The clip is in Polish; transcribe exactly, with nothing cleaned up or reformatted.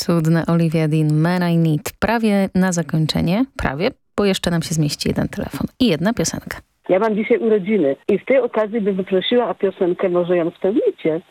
Cudna Olivia Dean, Man I Need. Prawie na zakończenie, prawie, bo jeszcze nam się zmieści jeden telefon i jedna piosenka. Ja mam dzisiaj urodziny i z tej okazji bym wyprosiła o piosenkę, może ją spełnicie.